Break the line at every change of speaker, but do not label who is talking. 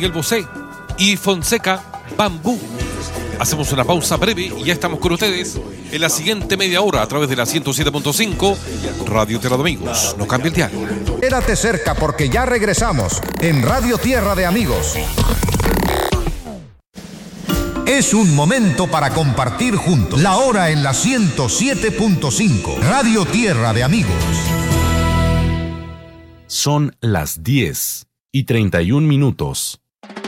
Miguel Bosé y Fonseca Bambú. Hacemos una pausa breve y ya estamos con ustedes en la siguiente media hora a través de la 107.5 Radio Tierra de Amigos. No cambie el dial.
Quédate cerca porque ya regresamos en Radio Tierra de Amigos. Es un momento para compartir juntos. La hora en la 107.5 Radio Tierra de Amigos.
Son las 10:31.